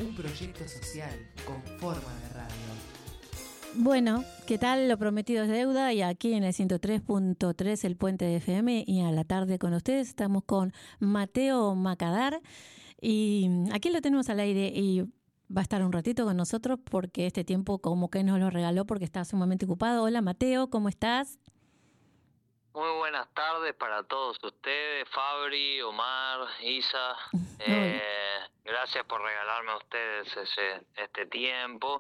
un proyecto social con forma de radio. Bueno, ¿qué tal? Lo prometido es deuda, y aquí en el 103.3 el Puente de FM, y a la tarde con ustedes estamos con Mateo Macadar, y aquí lo tenemos al aire y va a estar un ratito con nosotros porque este tiempo como que nos lo regaló porque está sumamente ocupado. Hola Mateo, ¿cómo estás? Muy buenas tardes para todos ustedes, Fabri, Omar, Isa. Gracias por regalarme a ustedes este tiempo.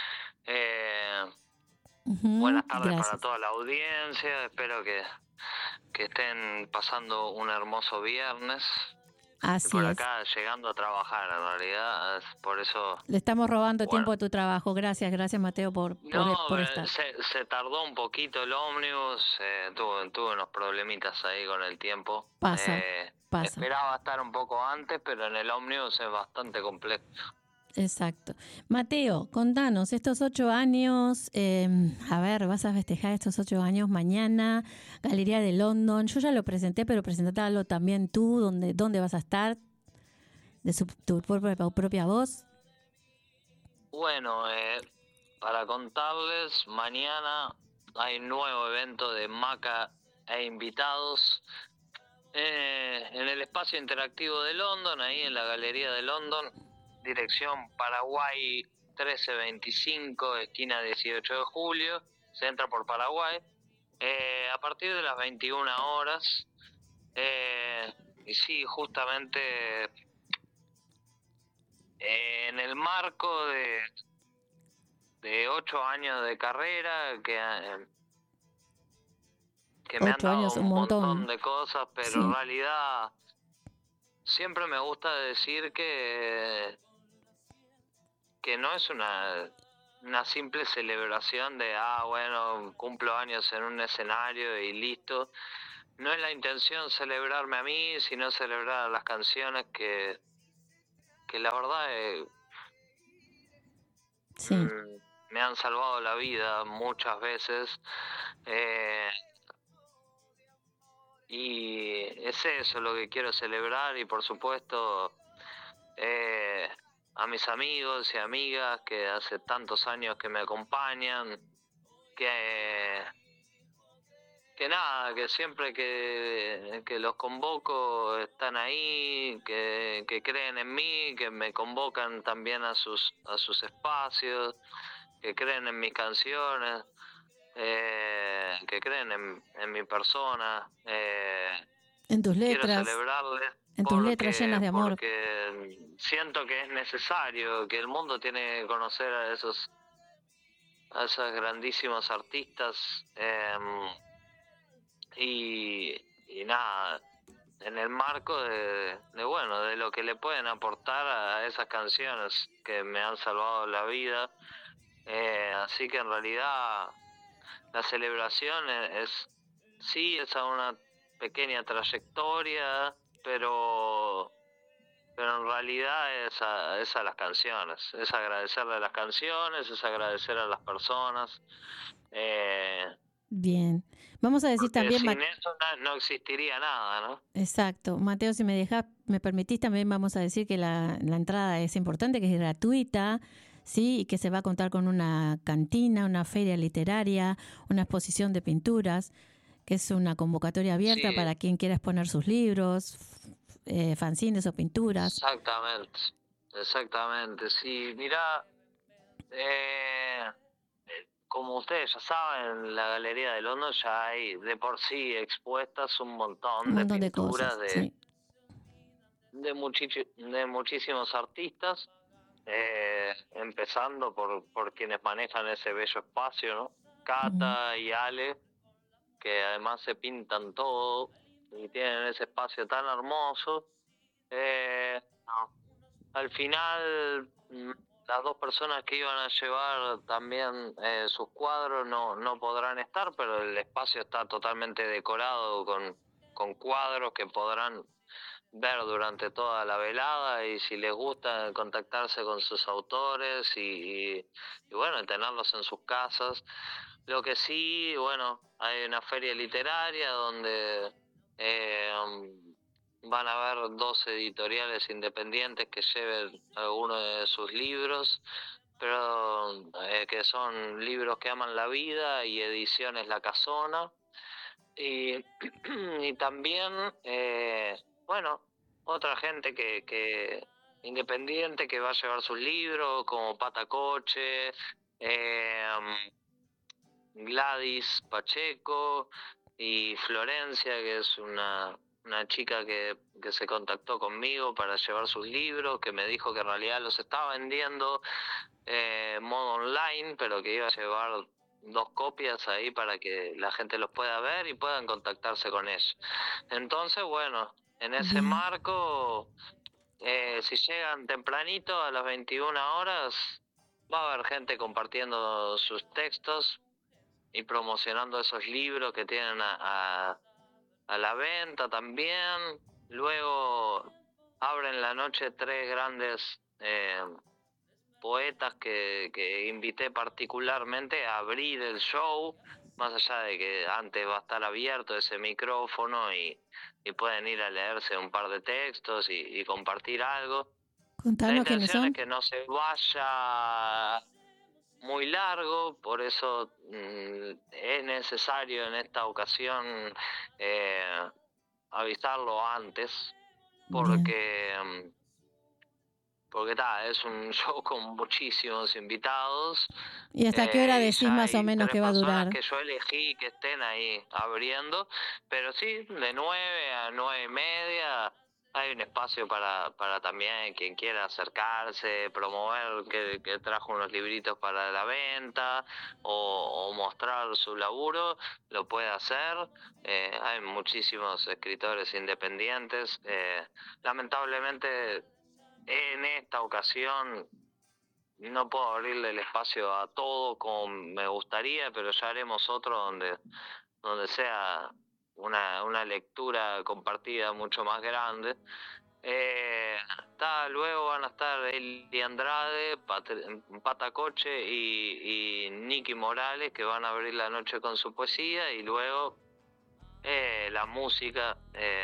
Buenas tardes gracias. para toda la audiencia. Espero que estén pasando un hermoso viernes. Así y por es. acá llegando a trabajar, en realidad, por eso... Le estamos robando tiempo a tu trabajo. Gracias Mateo por estar. Se tardó un poquito el ómnibus, tuve unos problemitas ahí con el tiempo. Pasa. Esperaba estar un poco antes, pero en el ómnibus es bastante complejo. Exacto. Mateo, contanos, estos 8 años, vas a festejar estos 8 años mañana, Galería de London. Yo ya lo presenté, pero presentalo también tú, ¿dónde vas a estar? Tu propia voz. Bueno, para contarles, mañana hay un nuevo evento de Maca e invitados en el espacio interactivo de London, ahí en la Galería de London, dirección Paraguay 1325, esquina 18 de julio, se entra por Paraguay, a partir de las 21 horas, y sí, justamente en el marco de 8 años de carrera, que me han dado un montón de cosas, pero sí, en realidad siempre me gusta decir que no es una simple celebración de, cumplo años en un escenario y listo. No es la intención celebrarme a mí, sino celebrar las canciones que la verdad sí, me han salvado la vida muchas veces. Y es eso lo que quiero celebrar, y por supuesto a mis amigos y amigas que hace tantos años que me acompañan, que siempre que los convoco están ahí, que creen en mí, que me convocan también a sus espacios, que creen en mis canciones, que creen en mi persona. En tus letras. Quiero celebrarles. En tus letras llenas de amor. Porque siento que es necesario, que el mundo tiene que conocer a esos grandísimos artistas. Y nada, en el marco de lo que le pueden aportar a esas canciones que me han salvado la vida. Así que en realidad la celebración es a una pequeña trayectoria, pero en realidad es a las canciones, es agradecerle a las canciones, es agradecer a las personas. Bien, vamos a decir también... Sin eso no existiría nada, ¿no? Exacto. Mateo, si me permitís, también vamos a decir que la entrada es importante, que es gratuita, sí, y que se va a contar con una cantina, una feria literaria, una exposición de pinturas, que es una convocatoria abierta para quien quiera exponer sus libros, fanzines o pinturas. Exactamente, sí. Mirá, como ustedes ya saben, en la Galería de London ya hay de por sí expuestas un montón de pinturas de cosas, de muchísimos artistas, empezando por quienes manejan ese bello espacio, ¿no? Cata y Ale, que además se pintan todo y tienen ese espacio tan hermoso. Al final, las dos personas que iban a llevar también sus cuadros no podrán estar, pero el espacio está totalmente decorado con cuadros que podrán ver durante toda la velada, y si les gusta contactarse con sus autores y tenerlos en sus casas. Lo que sí, hay una feria literaria donde van a haber 2 editoriales independientes que lleven alguno de sus libros, pero que son Libros que aman la vida y Ediciones La Casona. Y, y también, bueno, otra gente que independiente que va a llevar sus libros, como Patacoche, Gladys Pacheco y Florencia, que es una chica que se contactó conmigo para llevar sus libros, que me dijo que en realidad los estaba vendiendo modo online, pero que iba a llevar 2 copias ahí para que la gente los pueda ver y puedan contactarse con ellos. Entonces, bueno, en ese Bien. marco, si llegan tempranito a las 21 horas, va a haber gente compartiendo sus textos y promocionando esos libros que tienen a la venta también. Luego abren la noche 3 grandes poetas que invité particularmente a abrir el show, más allá de que antes va a estar abierto ese micrófono y pueden ir a leerse un par de textos y compartir algo. La Contanos quiénes intención es son. que no se vaya muy largo, por eso es necesario en esta ocasión avisarlo antes, Bien. porque es un show con muchísimos invitados. ¿Y hasta qué hora Y decís ya más o hay menos 3 que va a personas durar? que yo elegí que estén ahí abriendo, pero sí, de 9 a 9:30 hay un espacio para también quien quiera acercarse, promover que trajo unos libritos para la venta o mostrar su laburo, lo puede hacer. Hay muchísimos escritores independientes. Lamentablemente, en esta ocasión no puedo abrirle el espacio a todo como me gustaría, pero ya haremos otro donde sea una lectura compartida mucho más grande. Luego van a estar Eli Andrade, Patacoche y Nicky Morales, que van a abrir la noche con su poesía, y luego la música,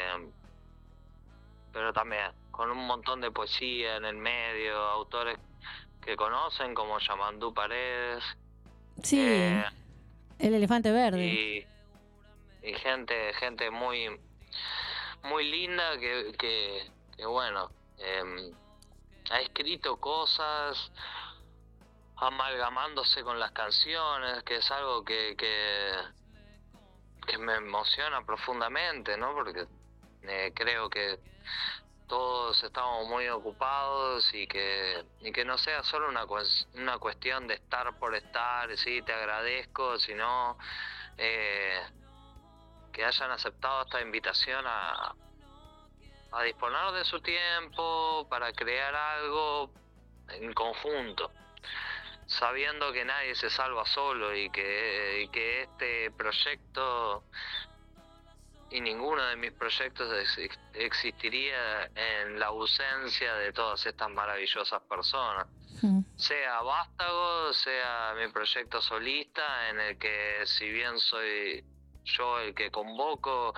pero también con un montón de poesía en el medio, autores que conocen como Yamandú Paredes, Sí, el elefante verde. y gente muy linda que bueno, ha escrito cosas amalgamándose con las canciones, que es algo que me emociona profundamente, ¿no? Porque creo que todos estamos muy ocupados y que no sea solo una cuestión de estar por estar, sí, te agradezco, sino que hayan aceptado esta invitación a disponer de su tiempo para crear algo en conjunto, sabiendo que nadie se salva solo y que este proyecto y ninguno de mis proyectos existiría en la ausencia de todas estas maravillosas personas. Sea Vástago, sea mi proyecto solista, en el que si bien soy yo el que convoco,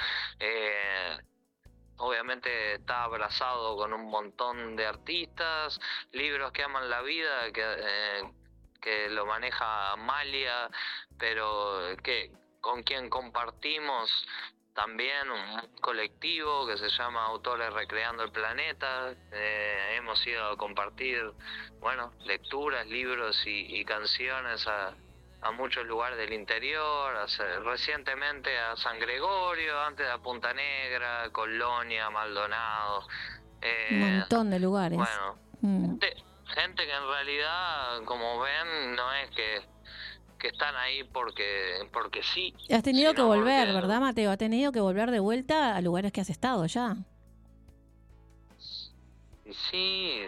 obviamente está abrazado con un montón de artistas, Libros que aman la vida, que lo maneja Amalia, pero que con quien compartimos también un colectivo que se llama Autores Recreando el Planeta. Hemos ido a compartir, bueno, lecturas, libros y canciones a muchos lugares del interior, recientemente a San Gregorio, antes a Punta Negra, Colonia, Maldonado. Un montón de lugares. Bueno, gente que en realidad, como ven, no es que están ahí porque sí. Has tenido que volver, ¿verdad, Mateo? Has tenido que volver de vuelta a lugares que has estado ya. Sí,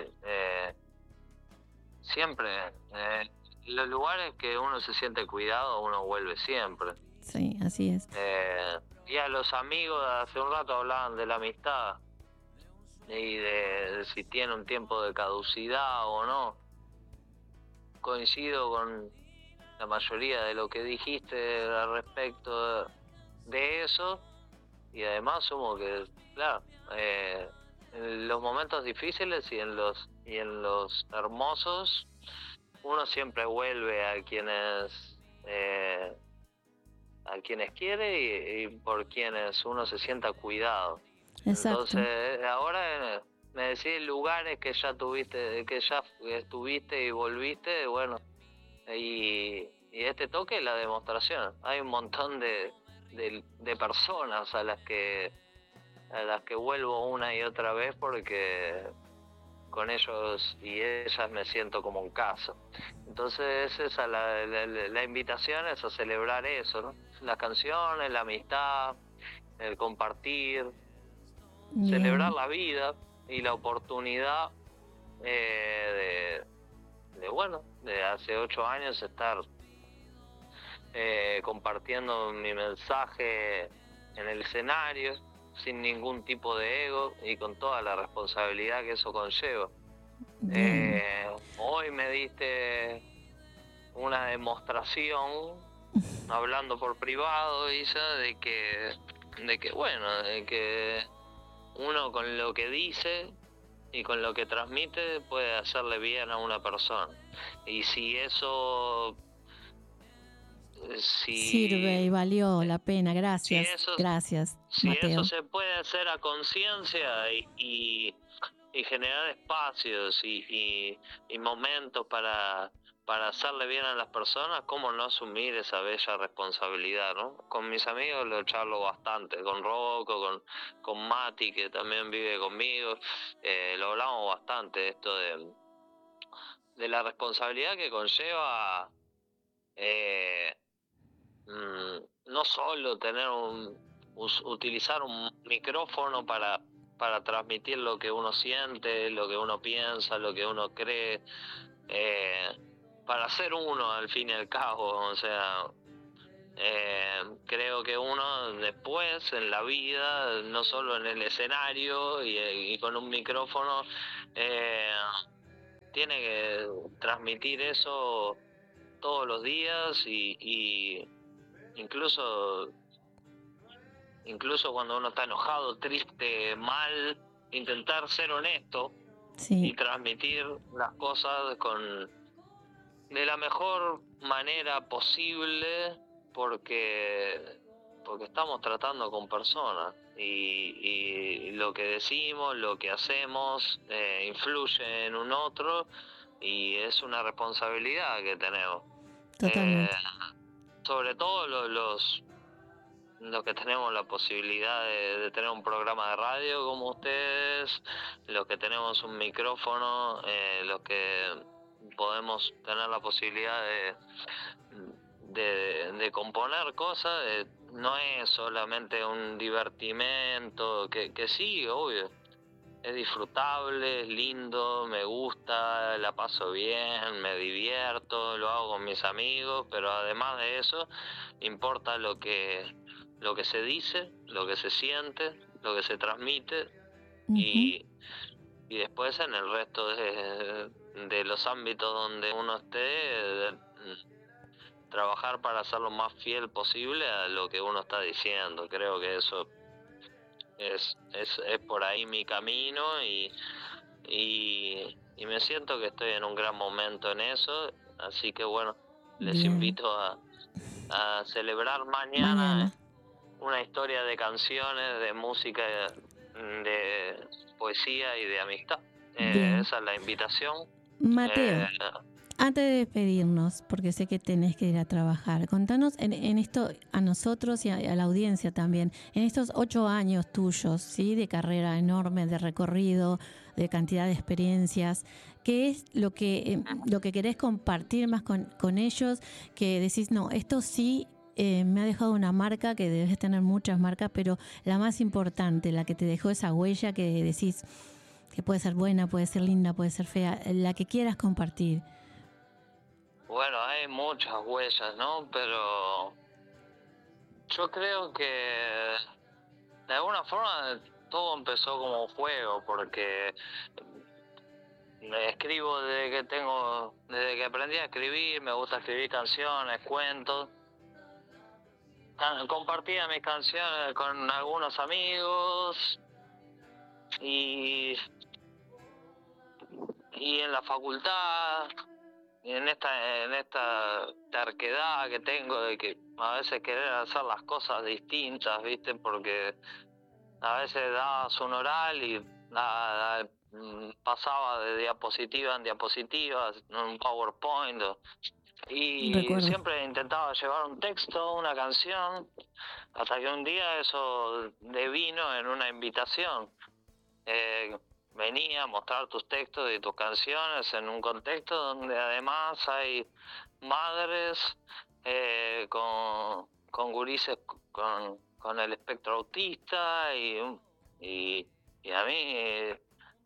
siempre. Los lugares que uno se siente cuidado, uno vuelve siempre. Sí, así es. Y a los amigos, hace un rato hablaban de la amistad y de si tiene un tiempo de caducidad o no. Coincido con la mayoría de lo que dijiste al respecto de eso, y además sumo que, claro, en los momentos difíciles y en los hermosos, uno siempre vuelve a quienes quiere y por quienes uno se sienta cuidado. Exacto. Entonces, ahora me decís lugares que ya estuviste y volviste, bueno, y este toque es la demostración. Hay un montón de personas a las que vuelvo una y otra vez porque con ellos y ellas me siento como un caso. Entonces esa la invitación es a celebrar eso, ¿no? Las canciones, la amistad, el compartir, celebrar la vida y la oportunidad de hace 8 años estar compartiendo mi mensaje en el escenario sin ningún tipo de ego y con toda la responsabilidad que eso conlleva. Hoy me diste una demostración hablando por privado, Isa, de que uno con lo que dice y con lo que transmite puede hacerle bien a una persona. Y si eso sirve y valió la pena, gracias, gracias, Mateo. Si eso se puede hacer a conciencia y generar espacios y momentos para hacerle bien a las personas, ¿cómo no asumir esa bella responsabilidad, no? Con mis amigos lo charlo bastante, con Rocco, con Mati, que también vive conmigo, lo hablamos bastante, esto de la responsabilidad que conlleva no solo utilizar un micrófono para transmitir lo que uno siente, lo que uno piensa, lo que uno cree, para ser uno al fin y al cabo. O sea, creo que uno después en la vida, no solo en el escenario y con un micrófono, tiene que transmitir eso todos los días y incluso cuando uno está enojado, triste, mal, intentar ser honesto, sí, y transmitir las cosas de la mejor manera posible, porque estamos tratando con personas y lo que decimos, lo que hacemos influye en un otro y es una responsabilidad que tenemos. Totalmente. Sobre todo los que tenemos la posibilidad de tener un programa de radio como ustedes, los que tenemos un micrófono, los que podemos tener la posibilidad de componer cosas, no es solamente un divertimento, que sí, obvio, es disfrutable, es lindo, me gusta, la paso bien, me divierto, lo hago con mis amigos, pero además de eso importa lo que se dice, lo que se siente, lo que se transmite, y después en el resto de los ámbitos donde uno esté, trabajar para ser lo más fiel posible a lo que uno está diciendo. Creo que eso es por ahí mi camino y me siento que estoy en un gran momento en eso, así que bueno, les invito a celebrar mañana una historia de canciones, de música, de poesía y de amistad. Esa es la invitación. Mateo, antes de despedirnos, porque sé que tenés que ir a trabajar, contanos en esto a nosotros y a la audiencia también, en estos 8 años tuyos, ¿sí? De carrera enorme, de recorrido, de cantidad de experiencias, ¿qué es lo que querés compartir más con ellos? Que decís, no, esto sí me ha dejado una marca, que debes tener muchas marcas, pero la más importante, la que te dejó esa huella que decís que puede ser buena, puede ser linda, puede ser fea, la que quieras compartir. Bueno, hay muchas huellas, ¿no? Pero yo creo que de alguna forma todo empezó como un juego, porque escribo desde que aprendí a escribir, me gusta escribir canciones, cuentos, compartía mis canciones con algunos amigos y en la facultad, y en esta terquedad que tengo de que a veces querer hacer las cosas distintas, ¿viste? Porque a veces dabas un oral y pasaba de diapositiva en diapositiva, un PowerPoint, y Recuerdo. siempre intentaba llevar un texto, una canción, hasta que un día eso devino en una invitación. Venía a mostrar tus textos y tus canciones en un contexto donde además hay madres con gurises con el espectro autista y a mí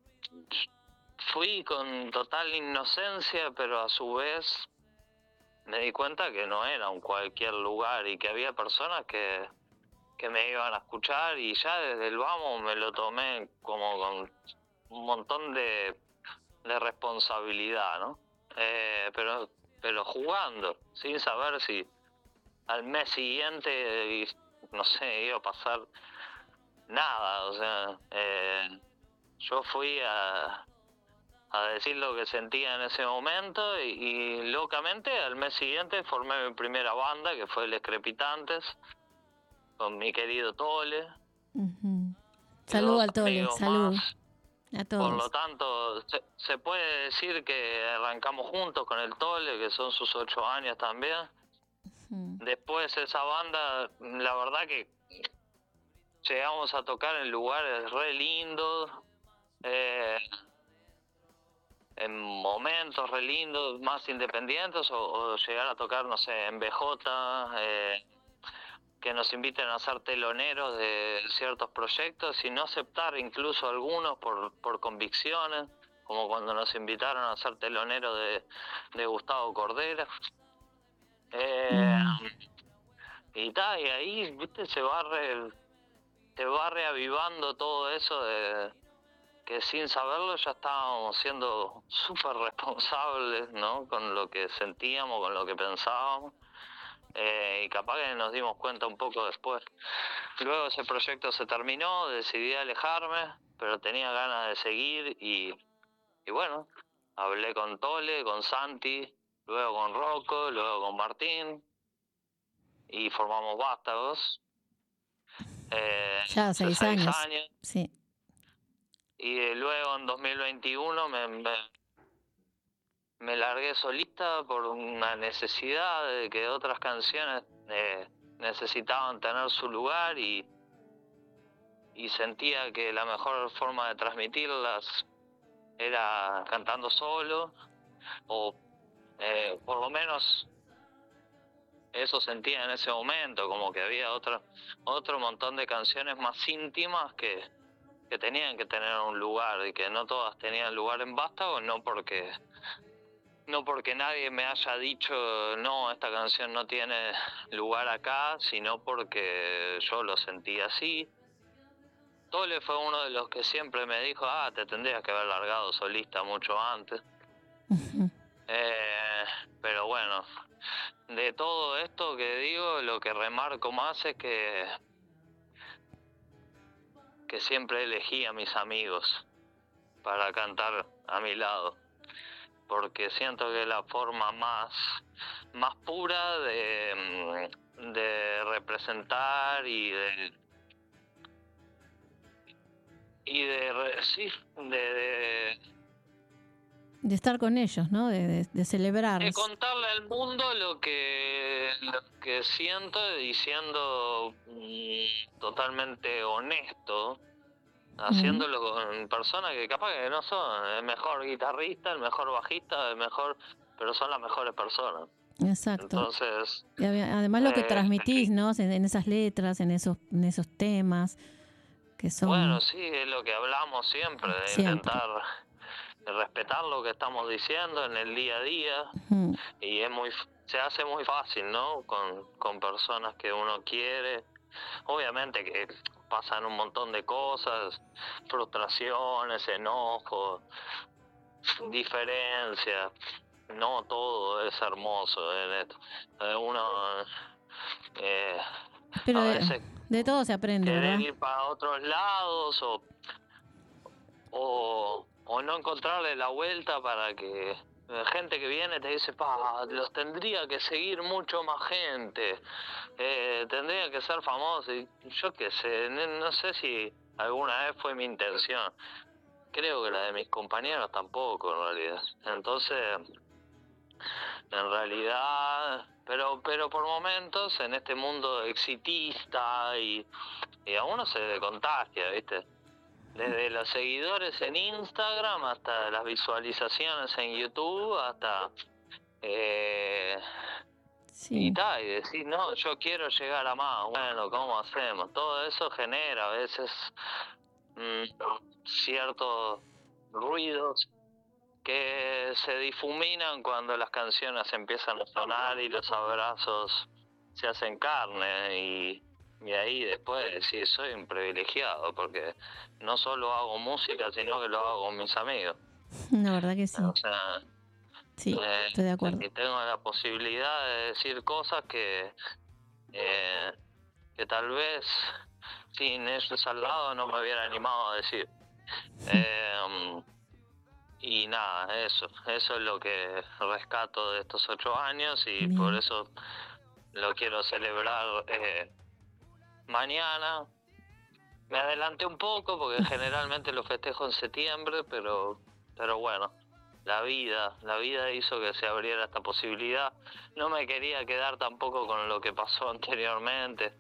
fui con total inocencia, pero a su vez me di cuenta que no era un cualquier lugar y que había personas que me iban a escuchar, y ya desde el vamos me lo tomé como con un montón de responsabilidad, ¿no? Pero jugando, sin saber si al mes siguiente, no sé, iba a pasar nada. O sea, yo fui a decir lo que sentía en ese momento y locamente al mes siguiente formé mi primera banda, que fue Les Crepitantes, con mi querido Tole. Uh-huh. Salud al Tole, salud a todos. Por lo tanto, se puede decir que arrancamos juntos con el Tole, que son sus 8 años también. Uh-huh. Después esa banda, la verdad que llegamos a tocar en lugares re lindos, en momentos re lindos, más independientes, o llegar a tocar, no sé, en BJ, que nos inviten a ser teloneros de ciertos proyectos y no aceptar incluso algunos por convicciones, como cuando nos invitaron a ser teloneros de Gustavo Cordera. Y ahí, viste, se va reavivando todo eso de que sin saberlo ya estábamos siendo súper responsables, ¿no? Con lo que sentíamos, con lo que pensábamos. Y capaz que nos dimos cuenta un poco después. Luego ese proyecto se terminó, decidí alejarme, pero tenía ganas de seguir y bueno, hablé con Tole, con Santi, luego con Rocco, luego con Martín y formamos Vástagos. Ya 6 años. Sí. Y luego en 2021 me largué solista por una necesidad de que otras canciones necesitaban tener su lugar y sentía que la mejor forma de transmitirlas era cantando solo, o por lo menos eso sentía en ese momento, como que había otro montón de canciones más íntimas que tenían que tener un lugar, y que no todas tenían lugar en Vástagos, no porque nadie me haya dicho no, esta canción no tiene lugar acá, sino porque yo lo sentí así. Tole fue uno de los que siempre me dijo, te tendrías que haber largado solista mucho antes. Uh-huh. Pero bueno, de todo esto que digo, lo que remarco más es que siempre elegí a mis amigos para cantar a mi lado, porque siento que es la forma más pura de representar y de estar con ellos, ¿no? De celebrar. De contarle al mundo lo que siento, y siendo totalmente honesto, haciéndolo con personas que capaz que no son el mejor guitarrista, el mejor bajista, pero son las mejores personas. Exacto. Entonces, y además lo que transmitís, ¿no? En esas letras, en esos temas que son. Bueno, sí, es lo que hablamos siempre, de intentar respetar lo que estamos diciendo en el día a día. Uh-huh. Y se hace muy fácil, ¿no? Con personas que uno quiere. Obviamente que pasan un montón de cosas, frustraciones, enojos, diferencias. No todo es hermoso en esto. Uno Pero a veces de todo se aprende, querer ¿verdad? ir para otros lados o no encontrarle la vuelta para que gente que viene te dice, los tendría que seguir mucho más gente, tendría que ser famoso, y yo qué sé, no sé si alguna vez fue mi intención, creo que la de mis compañeros tampoco en realidad, entonces en realidad, pero por momentos en este mundo exitista y a uno se le contagia, ¿viste? Desde los seguidores en Instagram hasta las visualizaciones en YouTube, hasta Sí. y decir, no, yo quiero llegar a más, bueno, ¿cómo hacemos? Todo eso genera a veces ciertos ruidos que se difuminan cuando las canciones empiezan a sonar y los abrazos se hacen carne y ahí después sí soy un privilegiado porque no solo hago música sino que lo hago con mis amigos. La verdad que sí. O sea, Sí, estoy de acuerdo. y tengo la posibilidad de decir cosas que tal vez sin ellos al lado no me hubiera animado a decir. Y nada, eso es lo que rescato de estos 8 años y Bien. por eso lo quiero celebrar mañana. Me adelanté un poco porque generalmente lo festejo en septiembre, pero bueno, la vida hizo que se abriera esta posibilidad. No me quería quedar tampoco con lo que pasó anteriormente.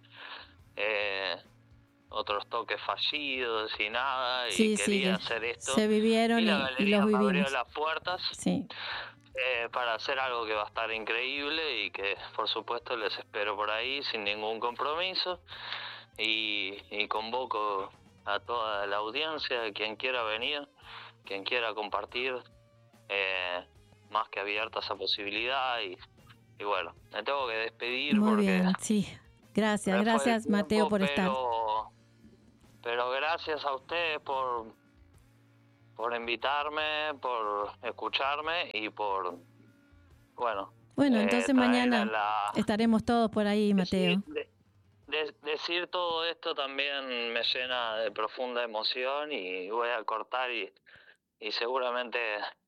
Otros toques fallidos y nada, Sí, y quería que hacer esto. se vivieron y la y galería los me abrió vivimos. las puertas Sí. para hacer algo que va a estar increíble y que por supuesto les espero por ahí sin ningún compromiso y convoco a toda la audiencia, quien quiera venir, quien quiera compartir, más que abierta esa posibilidad y bueno, me tengo que despedir. Muy porque bien, sí. Gracias tiempo, Mateo por estar. Pero gracias a ustedes por invitarme, por escucharme y por, bueno, Entonces mañana estaremos todos por ahí, Mateo. Decir todo esto también me llena de profunda emoción y voy a cortar y seguramente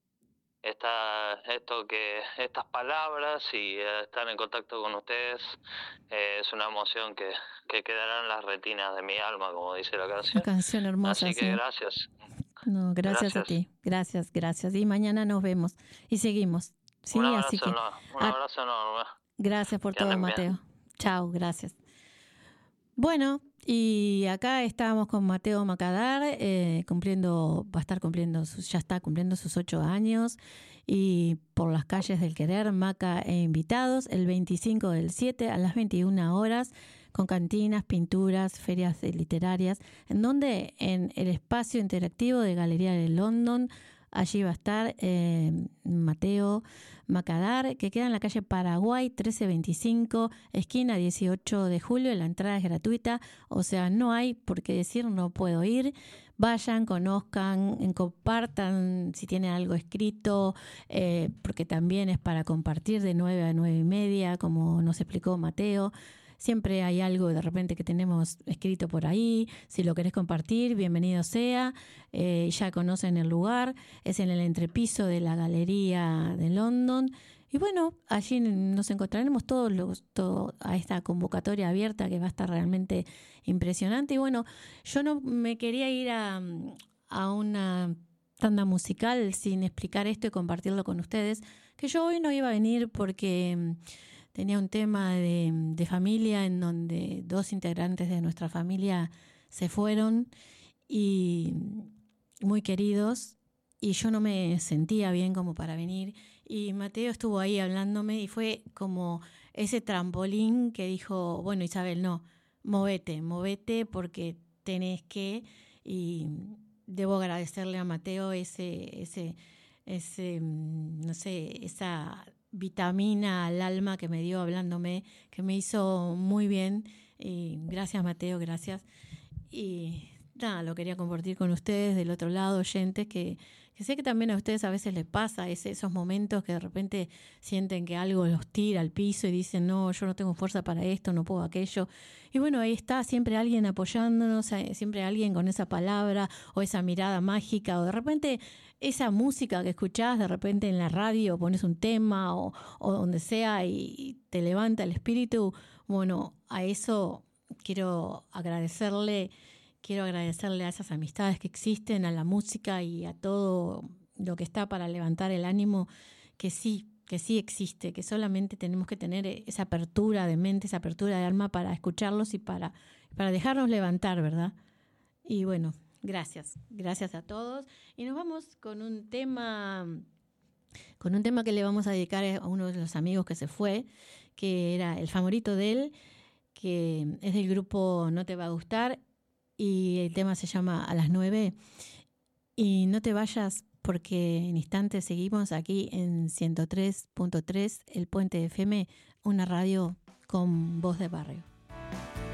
estas palabras y estar en contacto con ustedes es una emoción que quedará en las retinas de mi alma, como dice la canción. Una canción hermosa. Así que sí. gracias. No, gracias a ti. Gracias. Y mañana nos vemos y seguimos. Sí, Un abrazo, así que un abrazo enorme. Gracias por Que todo, anden Mateo. bien. Chao, gracias. Bueno, y acá estábamos con Mateo Macadar, ya está cumpliendo sus 8 años, y por las calles del Querer, Maca e invitados, el 25 del 7 a las 21 horas, con cantinas, pinturas, ferias literarias, en donde en el espacio interactivo de Galería de London, allí va a estar Mateo Macadar, que queda en la calle Paraguay 1325, esquina 18 de julio. La entrada es gratuita, o sea, no hay por qué decir no puedo ir. Vayan, conozcan, compartan si tienen algo escrito, porque también es para compartir de 9 a 9 y media, como nos explicó Mateo. Siempre hay algo de repente que tenemos escrito por ahí. Si lo querés compartir, bienvenido sea. Ya conocen el lugar. Es en el entrepiso de la Galería de London. Y bueno, allí nos encontraremos todos a esta convocatoria abierta que va a estar realmente impresionante. Y bueno, yo no me quería ir a una tanda musical sin explicar esto y compartirlo con ustedes, que yo hoy no iba a venir porque tenía un tema de familia en donde 2 integrantes de nuestra familia se fueron y muy queridos, y yo no me sentía bien como para venir, y Mateo estuvo ahí hablándome y fue como ese trampolín que dijo, bueno, Isabel, no, movete porque tenés que, y debo agradecerle a Mateo ese no sé, esa vitamina al alma que me dio hablándome, que me hizo muy bien. Y gracias, Mateo, gracias. Y nada, lo quería compartir con ustedes del otro lado, oyentes, que sé que también a ustedes a veces les pasa esos momentos que de repente sienten que algo los tira al piso y dicen, no, yo no tengo fuerza para esto, no puedo aquello. Y bueno, ahí está siempre alguien apoyándonos, siempre alguien con esa palabra o esa mirada mágica, o de repente esa música que escuchás de repente en la radio, pones un tema o donde sea y te levanta el espíritu. Bueno, a eso quiero agradecerle a esas amistades que existen, a la música y a todo lo que está para levantar el ánimo, que sí existe, que solamente tenemos que tener esa apertura de mente, esa apertura de alma para escucharlos y para dejarnos levantar, ¿verdad? Y bueno, gracias a todos. Y nos vamos con un tema que le vamos a dedicar a uno de los amigos que se fue, que era el favorito de él, que es del grupo No Te Va a Gustar, y el tema se llama A las 9. Y no te vayas, porque en instantes seguimos aquí en 103.3 El Puente FM, una radio con voz de barrio.